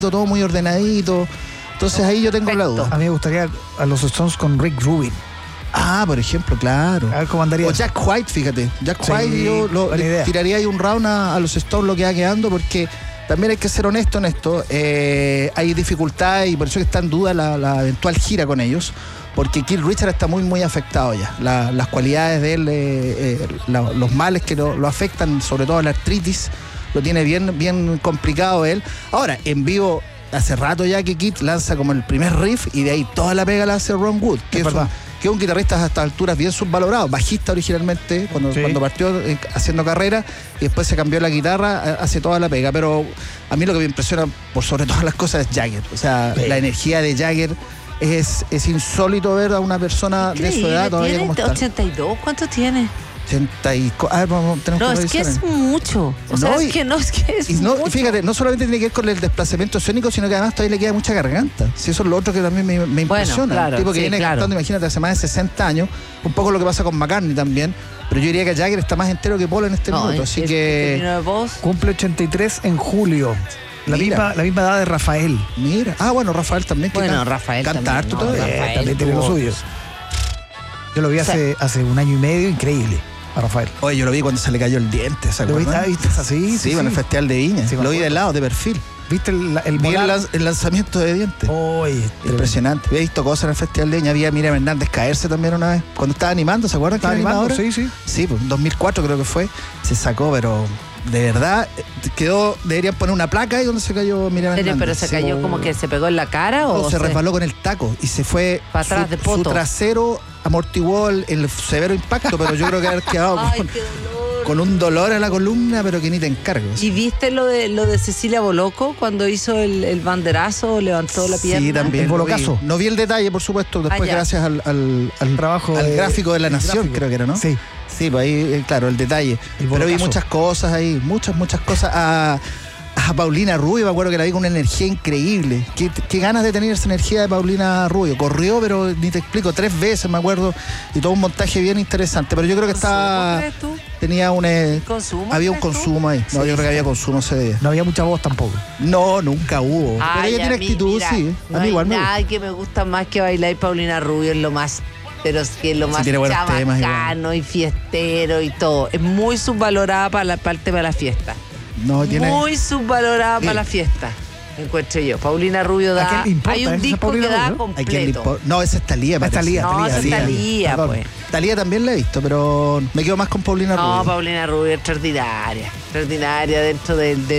todo muy ordenadito. Entonces ahí yo tengo la duda. A mí me gustaría a los Stones con Rick Rubin. Por ejemplo, claro. A ver cómo andaría. O Jack White, fíjate. Jack White, yo le tiraría ahí un round a los Stones lo que va quedando, porque también hay que ser honesto en esto. Hay dificultades y por eso que está en duda la eventual gira con ellos, porque Keith Richards está muy, muy afectado ya. Las cualidades de él, los males que lo afectan, sobre todo la artritis, lo tiene bien, bien complicado él. Ahora, en vivo, hace rato ya que Keith lanza como el primer riff y de ahí toda la pega la hace Ron Wood, que es un guitarrista a estas alturas bien subvalorado, bajista originalmente, cuando partió haciendo carrera, y después se cambió la guitarra, hace toda la pega. Pero a mí lo que me impresiona por sobre todas las cosas es Jagger. O sea, la energía de Jagger es insólito ver a una persona de su edad todavía como está. 82, ¿cuánto tiene? 80 y... tenemos no, es que es mucho. O sea, es que es mucho. Fíjate, no solamente tiene que ver con el desplazamiento escénico, sino que además todavía le queda mucha garganta. Sí, eso es lo otro que también me impresiona. Claro, el tipo que viene cantando, imagínate, hace más de 60 años, un poco lo que pasa con McCartney también, pero yo diría que Jagger está más entero que Paul en este minuto, así que... Cumple 83 en julio. La misma edad de Rafael. Mira. Bueno, Rafael también. Rafael canta harto todavía. También tiene lo suyo. Yo lo vi hace un año y medio, increíble. A Rafael. Oye, yo lo vi cuando se le cayó el diente, ¿se acuerdan? ¿Viste así? Sí, en el Festival de Viña. Sí, lo vi de lado, de perfil. ¿Viste el lanzamiento de dientes? Oye, impresionante. Había visto cosas en el Festival de Viña. Había Miriam Hernández caerse también una vez. Cuando estaba animando, ¿se acuerdan? ¿Estaba animando? Sí. Sí, pues en 2004 creo que fue. Se sacó, pero... De verdad, deberían poner una placa ahí donde se cayó Miriam Hernández. ¿Pero se cayó como que se pegó en la cara o se resbaló con el taco y se fue para atrás de poto? Su trasero amortiguó el severo impacto, pero yo creo que haber quedado con un dolor a la columna, pero que ni te encargues. ¿Y viste lo de Cecilia Boloco cuando hizo el banderazo, levantó la pierna? Sí, también. El bolocazo. No vi el detalle, por supuesto, después gracias al trabajo al gráfico de La Nación, creo que era, ¿no? Sí. Sí, pues ahí, claro, el detalle. Pero vi muchas cosas ahí, muchas cosas. A Paulina Rubio, me acuerdo que la vi con una energía increíble. Qué ganas de tener esa energía de Paulina Rubio. Corrió, pero ni te explico, 3 veces, me acuerdo, y todo un montaje bien interesante. Pero yo creo que tenía había un consumo ahí. No, yo creo que había consumo ese día. No había mucha voz tampoco. No, nunca hubo. Pero ella tiene actitud, mira, sí. A mí igual me gusta. Ay, que me gusta más que bailar, y Paulina Rubio es lo más... Pero es que lo más chabacano y fiestero y todo. Es muy subvalorada para la parte de la fiesta. Muy subvalorada para la fiesta, encuentro yo. Paulina Rubio da... Hay un disco que da completo. No, esa es Thalía. No, esa es Thalía, pues. Thalía también la he visto, pero me quedo más con Paulina Rubio. No, Paulina Rubio es extraordinaria dentro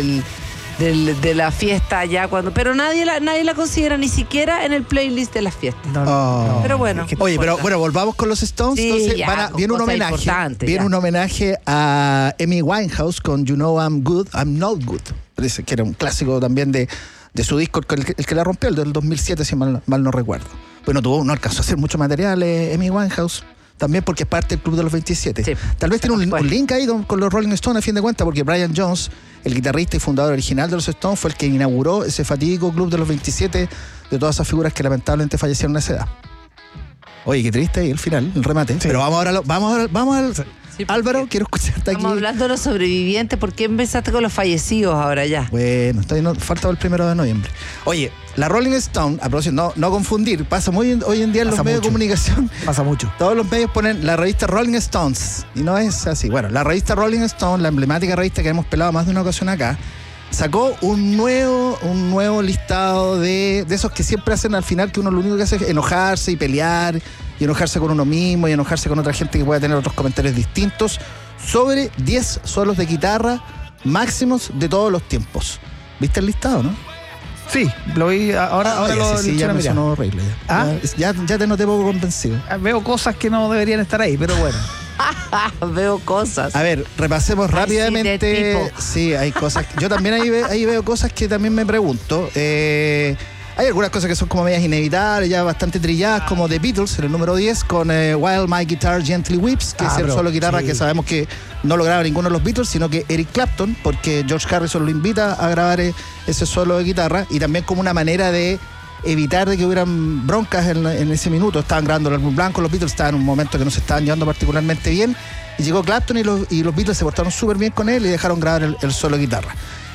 de la fiesta allá pero nadie la considera ni siquiera en el playlist de las fiestas. No. Pero bueno. Oye, pero bueno, volvamos con los Stones. Sí, entonces viene un homenaje a Amy Winehouse con You Know I'm Good, I'm Not Good. Parece que era un clásico también de su disco, el que la rompió, el del 2007, si mal no recuerdo. Bueno, no alcanzó a hacer mucho material Amy Winehouse. También porque es parte del Club de los 27. Sí, tal vez tiene un link ahí con los Rolling Stones, a fin de cuentas, porque Brian Jones, el guitarrista y fundador original de los Stones, fue el que inauguró ese fatídico Club de los 27 de todas esas figuras que lamentablemente fallecieron a esa edad. Oye, qué triste ahí el final, el remate. Sí. Pero vamos al sí, Álvaro, quiero escucharte aquí. Estamos hablando de los sobrevivientes. ¿Por qué empezaste con los fallecidos ahora ya? Bueno, falta el 1 de noviembre. Oye, la Rolling Stone, a propósito, no confundir, pasa muy hoy en día en los medios de comunicación. Pasa mucho. Todos los medios ponen la revista Rolling Stones y no es así. Bueno, la revista Rolling Stone, la emblemática revista que hemos pelado más de una ocasión acá, sacó un nuevo listado de esos que siempre hacen al final, que uno lo único que hace es enojarse y pelear, y enojarse con uno mismo, y enojarse con otra gente que pueda tener otros comentarios distintos, sobre 10 solos de guitarra máximos de todos los tiempos. ¿Viste el listado, no? Sí, lo vi, ahora lo sí, ya me sonó horrible. Ya te noté poco convencido. Veo cosas que no deberían estar ahí, pero bueno. Veo cosas. A ver, repasemos rápidamente. Sí, hay cosas. Yo también ahí veo cosas que también me pregunto. Hay algunas cosas que son como medias inevitables, ya bastante trilladas, como The Beatles, en el número 10, con While My Guitar Gently Weeps, que es el solo de guitarra que sabemos que no lo graba ninguno de los Beatles, sino que Eric Clapton, porque George Harrison lo invita a grabar ese solo de guitarra, y también como una manera de evitar de que hubieran broncas en ese minuto. Estaban grabando el álbum blanco, los Beatles estaban en un momento que no se estaban llevando particularmente bien, y llegó Clapton y los Beatles se portaron súper bien con él y dejaron grabar el solo de guitarra.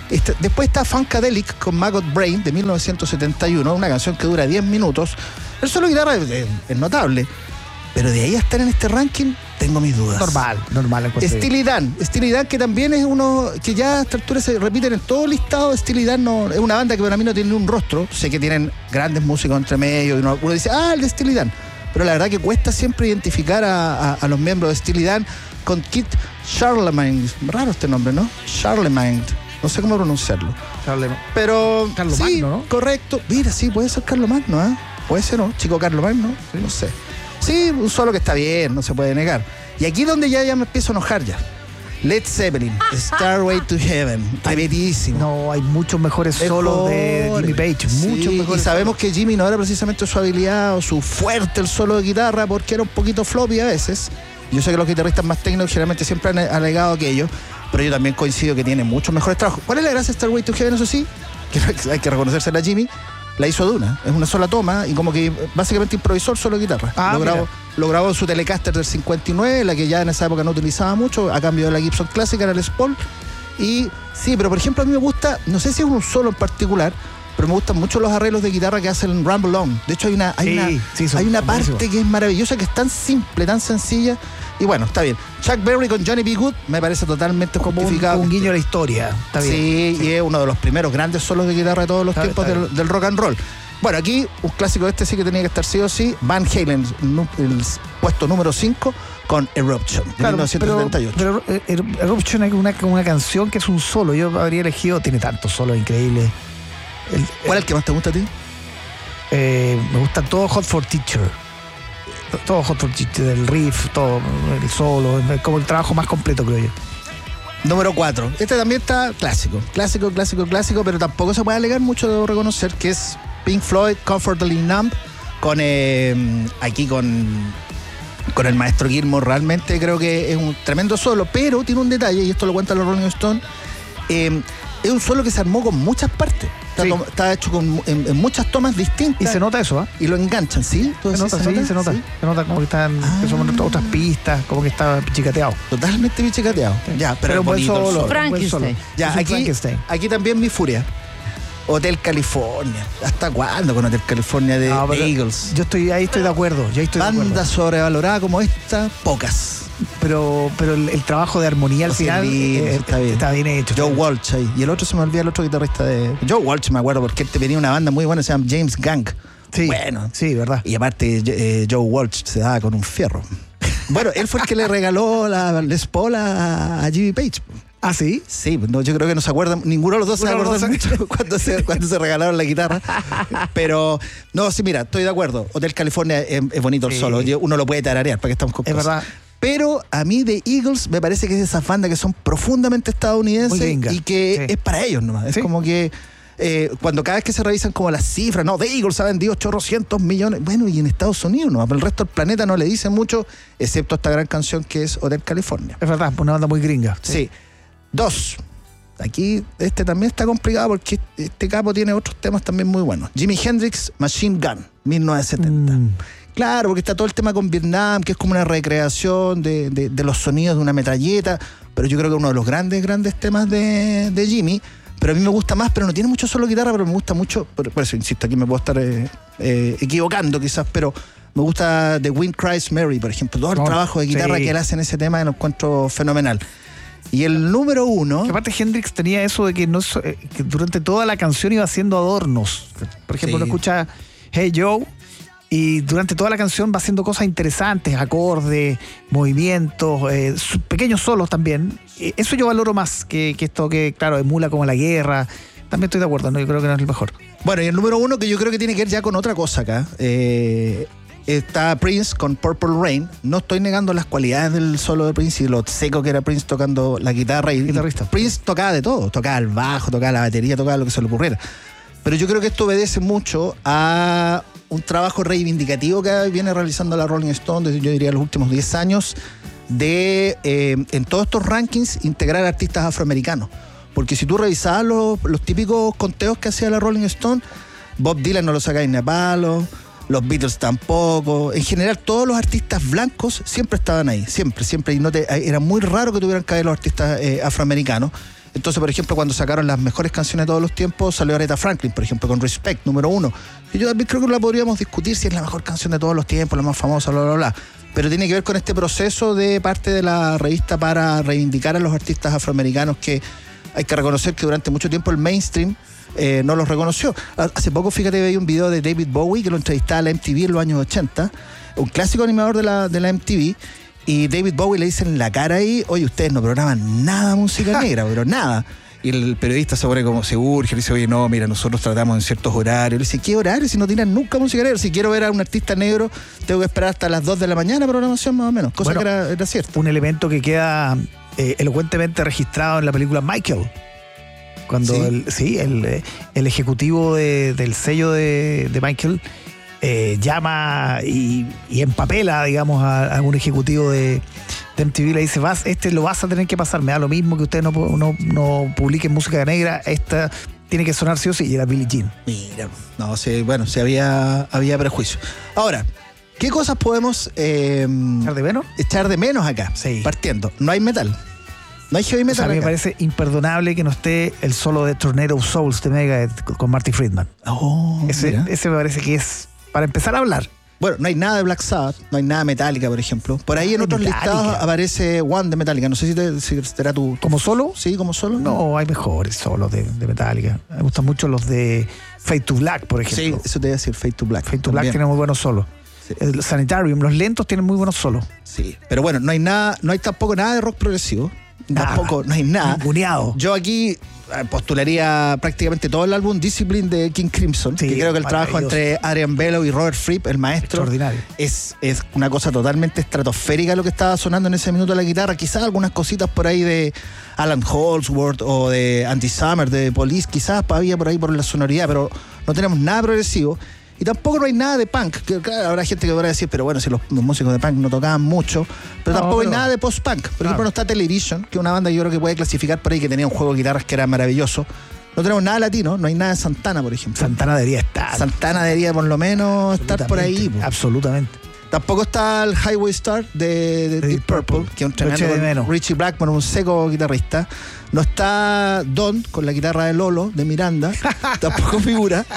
Después está Funkadelic con Maggot Brain de 1971, una canción que dura 10 minutos. El solo de guitarra es notable, pero de ahí a estar en este ranking tengo mis dudas. Normal. Steely Dan, que también es uno que ya a esta altura se repiten en todo listado. Steely Dan no, es una banda que para mí no tiene un rostro. Sé que tienen grandes músicos entre medio y uno dice, el de Steely Dan. Pero la verdad que cuesta siempre identificar a los miembros de Steely Dan con Keith Charlemagne. Raro este nombre, ¿no? Charlemagne. No sé cómo pronunciarlo. Pero Carlos sí, Magno, ¿no? Correcto. Mira, sí, puede ser Carlos Magno, ¿eh? Puede ser, ¿no? Chico Carlos Magno, sí. No sé. Sí, un solo que está bien, no se puede negar. Y aquí donde ya me empiezo a enojar ya. Led Zeppelin, Starway to Heaven, repetidísimo. No, hay muchos mejores solos de Jimmy Page, muchos mejores. Y sabemos que Jimmy no era precisamente su habilidad o su fuerte el solo de guitarra, porque era un poquito floppy a veces. Yo sé que los guitarristas más técnicos generalmente siempre han alegado aquello, pero yo también coincido que tiene muchos mejores trabajos. ¿Cuál es la gracia de Starway to Heaven? Eso sí, que hay que reconocérsela a Jimmy. La hizo de es una sola toma y como que básicamente improvisó el solo de guitarra. Lo grabó en su Telecaster del 59, la que ya en esa época no utilizaba mucho, a cambio de la Gibson clásica, era el Les Paul. Y sí, pero por ejemplo a mí me gusta, no sé si es un solo en particular, pero me gustan mucho los arreglos de guitarra que hacen Rumble On. De hecho hay una parte que es maravillosa, que es tan simple, tan sencilla. Y bueno, está bien. Chuck Berry con Johnny B. Good me parece totalmente como justificado. Un guiño a la historia. Está bien. Sí, y es uno de los primeros grandes solos de guitarra de todos los tiempos del rock and roll. Bueno, aquí un clásico sí que tenía que estar sí o sí. Van Halen, el puesto número 5 con Eruption, de 1978. Pero Eruption es una canción que es un solo. Yo habría elegido, tiene tantos solos increíbles. ¿Cuál es el que más te gusta a ti? Me gusta todo Hot for Teacher. Todo Hot for Teacher, el riff, todo, el solo, es como el trabajo más completo, creo yo. Número 4. Este también está clásico, pero tampoco se puede alegar mucho, debo reconocer, que es Pink Floyd, Comfortably Numb, con aquí con el maestro Gilmour. Realmente creo que es un tremendo solo, pero tiene un detalle, y esto lo cuentan los Rolling Stones. Es un solo que se armó con muchas partes. Está hecho en muchas tomas distintas. Y se nota eso, ¿eh? Y lo enganchan, ¿sí? Se nota. Se nota como que están, que son otras pistas, como que está pichicateado. Totalmente pichicateado. Sí. Ya, pero un buen solo. Frankenstein. Ya, aquí también mi furia. Hotel California. ¿Hasta cuándo con Hotel California de Eagles? Ahí estoy de acuerdo. Banda sobrevalorada como esta, pocas. Pero el trabajo de armonía al final está bien hecho. Joe Walsh ahí. Y el otro, se me olvida, el otro guitarrista de Joe Walsh, me acuerdo, porque él tenía una banda muy buena, se llama James Gang. Sí, bueno, sí, verdad. Y aparte Joe Walsh se daba con un fierro. Bueno, él fue el que le regaló la Les Paul a Jimmy Page. ¿Ah, sí? Sí, no, yo creo que no se acuerdan, ninguno de los dos se acuerdan mucho cuando se regalaron la guitarra. Pero, no, sí, mira, estoy de acuerdo. Hotel California es bonito el solo, uno lo puede tararear, para que estamos con cosas. Es verdad. Pero a mí de Eagles me parece que es de esas bandas que son profundamente estadounidenses y que es para ellos nomás. Es como que cuando cada vez que se revisan como las cifras, no, de Eagles ha vendido 800 millones. Bueno, y en Estados Unidos nomás, pero el resto del planeta no le dicen mucho, excepto esta gran canción que es Hotel California. Es verdad, una banda muy gringa. Sí. 2. Aquí también está complicado porque este capo tiene otros temas también muy buenos. Jimi Hendrix, Machine Gun, 1970. Claro, porque está todo el tema con Vietnam, que es como una recreación de los sonidos de una metralleta, pero yo creo que uno de los grandes temas de Jimmy. Pero a mí me gusta más, pero no tiene mucho solo guitarra, pero me gusta mucho, por eso insisto, aquí me puedo estar equivocando quizás, pero me gusta The Wind Cries Mary, por ejemplo, todo el trabajo de guitarra que él hace en ese tema lo encuentro fenomenal. Y el número 1... Que aparte Hendrix tenía eso de que durante toda la canción iba haciendo adornos. Por ejemplo, uno escucha Hey Joe y durante toda la canción va haciendo cosas interesantes, acordes, movimientos, pequeños solos también. Eso yo valoro más que esto que, claro, emula como la guerra. También estoy de acuerdo, ¿no? Yo creo que no es el mejor. Bueno, y el número 1 que yo creo que tiene que ver ya con otra cosa acá. Está Prince con Purple Rain. No estoy negando las cualidades del solo de Prince y lo seco que era Prince tocando la guitarra. Y Prince tocaba de todo. Tocaba el bajo, tocaba la batería, tocaba lo que se le ocurriera. Pero yo creo que esto obedece mucho a un trabajo reivindicativo que viene realizando la Rolling Stone desde, yo diría, los últimos 10 años de, en todos estos rankings, integrar artistas afroamericanos. Porque si tú revisabas los típicos conteos que hacía la Rolling Stone, Bob Dylan no lo sacáis ni a palo, los Beatles tampoco. En general, todos los artistas blancos siempre estaban ahí, siempre. Y era muy raro que tuvieran que haber los artistas afroamericanos. Entonces, por ejemplo, cuando sacaron las mejores canciones de todos los tiempos, salió Aretha Franklin, por ejemplo, con Respect, número 1. Y yo también creo que la podríamos discutir si es la mejor canción de todos los tiempos, la más famosa, bla, bla, bla. Pero tiene que ver con este proceso de parte de la revista para reivindicar a los artistas afroamericanos, que hay que reconocer que durante mucho tiempo el mainstream no los reconoció. Hace poco, fíjate, veía un video de David Bowie que lo entrevistaba a la MTV en los años 80, un clásico animador de la MTV, y David Bowie le dice en la cara ahí: oye, ustedes no programan nada de música negra, pero nada. Y el periodista se pone como se urge, le dice: oye, no, mira, nosotros tratamos en ciertos horarios. Le dice: ¿qué horarios? Si no tienen nunca música negra. Si quiero ver a un artista negro, tengo que esperar hasta las 2 de la mañana, programación más o menos. Cosa que era cierta. Un elemento que queda elocuentemente registrado en la película Michael. Cuando el ejecutivo del sello de Michael llama y empapela, digamos, a un ejecutivo de MTV, le dice: lo vas a tener que pasar, me da lo mismo que ustedes no publiquen música negra, esta tiene que sonar sí o sí, y era Billie Jean. Mira, no sé, bueno, había prejuicio. Ahora, ¿qué cosas podemos echar de menos acá? Sí. Partiendo, no hay metal. No hay heavy metal. A mí me parece imperdonable que no esté el solo de Tornado of Souls de Megadeth con Marty Friedman. Ese me parece que es para empezar a hablar. Bueno, no hay nada de Black Sabbath, no hay nada de Metallica, por ejemplo. Por ahí en otros listados aparece One de Metallica. No sé si será tu... ¿Como solo? Sí, como solo. No, hay mejores solos de Metallica. Me gustan mucho los de Fade to Black, por ejemplo. Sí, eso te iba a decir, Fade to Black. Fade to Black tiene muy buenos solos. Sí. El Sanitarium, los lentos tienen muy buenos solos. Sí, pero bueno, no hay tampoco nada de rock progresivo. Tampoco, no hay nada. Buneado. Yo aquí postularía prácticamente todo el álbum Discipline de King Crimson, que creo que el trabajo entre Adrian Bellow y Robert Fripp, el maestro, extraordinario. Es una cosa totalmente estratosférica lo que estaba sonando en ese minuto de la guitarra. Quizás algunas cositas por ahí de Alan Holdsworth o de Andy Summers de Police, quizás había por ahí por la sonoridad, pero no tenemos nada progresivo. Y tampoco no hay nada de punk, que claro, habrá gente que podrá decir: pero bueno, si los músicos de punk no tocaban mucho, pero tampoco hay nada de post-punk. Por ejemplo, no está Television, que es una banda que yo creo que puede clasificar por ahí, que tenía un juego de guitarras que era maravilloso. No tenemos nada latino, no hay nada de Santana, por ejemplo. Santana debería estar. Santana debería por lo menos estar por ahí. Absolutamente. Tampoco está el Highway Star de Deep Purple, que es un tremendo Richie Blackmore, un seco guitarrista. No está Don, con la guitarra de Lolo, de Miranda. Tampoco figura.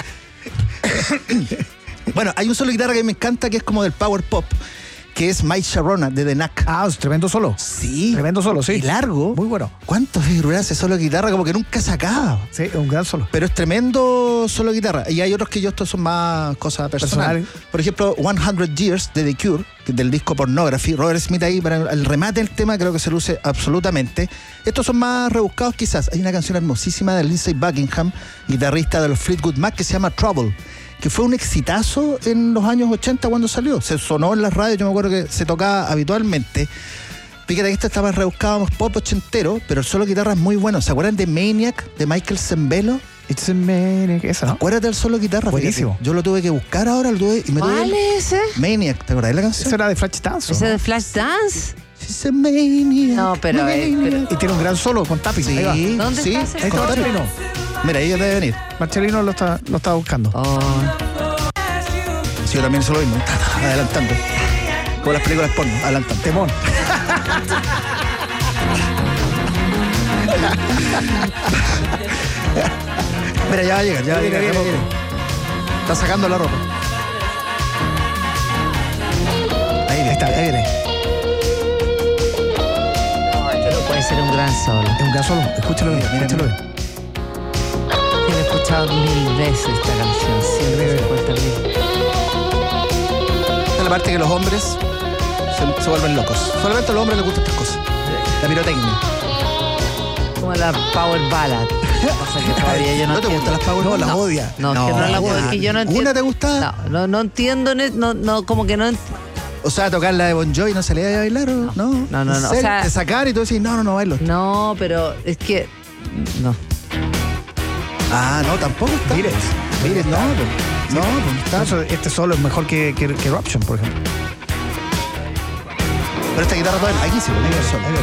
Bueno, hay un solo de guitarra que me encanta, que es como del power pop, que es Mike Sharona de The Knack. Es tremendo solo. Sí. Tremendo solo, sí. Y largo. Muy bueno. ¿Cuántos figuras ese solo de guitarra? Como que nunca se acaba. Sí, es un gran solo. Pero es tremendo solo de guitarra. Y hay otros que estos son más cosas personales. Por ejemplo, 100 Years de The Cure, del disco Pornography. Robert Smith ahí, para el remate del tema, creo que se luce absolutamente. Estos son más rebuscados quizás. Hay una canción hermosísima de Lindsey Buckingham, guitarrista de los Fleetwood Mac, que se llama Trouble, que fue un exitazo en los años 80 cuando salió. Se sonó en las radios, yo me acuerdo que se tocaba habitualmente. Fíjate que esta estaba rebuscado pop ochentero, pero el solo de guitarra es muy bueno. ¿Se acuerdan de Maniac, de Michael Zembello? It's a Maniac, esa, ¿no? Acuérdate del solo de guitarra. Buenísimo. Fíjate. Yo lo tuve que buscar ahora, ¿Cuál es ese? Maniac, ¿te acordás de la canción? ¿Esa era de Flashdance? ¿Ese de Flashdance? It's a Maniac. No, pero y tiene un gran solo con Tapping. Sí. Ahí va. ¿Dónde está ese? Con Marcelino. Mira, ella debe venir. Marcelino lo está buscando. Sí, yo también hice lo mismo. Adelantando. Como las películas porno, adelantando. Temón. Mira, ya va a llegar, viene. Está sacando la ropa. Ahí viene. No, esto no puede ser un gran solo. Es un gran solo. Escúchalo bien, escúchalo bien. Yo he escuchado 1000 veces esta canción, 150.000. Esta es la parte que los hombres se vuelven locos. Solamente a los hombres les gustan estas cosas. La pirotecnia. Como la power ballad. O sea que todavía yo ¿No te gustan las power ballads? No, las odia. No, que no las odio. Es que yo no entiendo. ¿Una te gusta? No entiendo. No, como que no. O sea, tocar la de Bon Jovi no salía a bailar, ¿o no? No. O sea, te sacar y tú decís, no bailo. No, pero es que. No. No, tampoco está. Mires, no, pues está. Este solo es mejor que Eruption, por ejemplo. Pero esta guitarra todavía aquí sí,